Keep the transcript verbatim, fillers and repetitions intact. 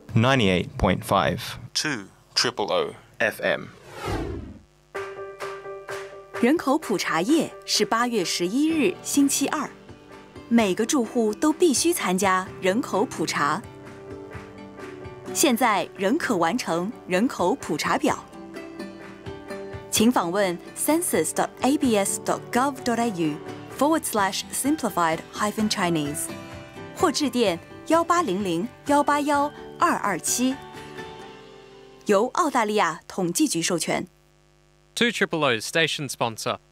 ninety-eight point five two triple O F M。 人口普查夜是八月十一日星期二，每个住户都必须参加人口普查。现在仍可完成人口普查表，请访问 census dot a b s dot gov dot a u forward slash simplified hyphen Chinese， 或致电幺八零零幺八幺二二七，由澳大利亚统计局授权。 two Triple O's station sponsor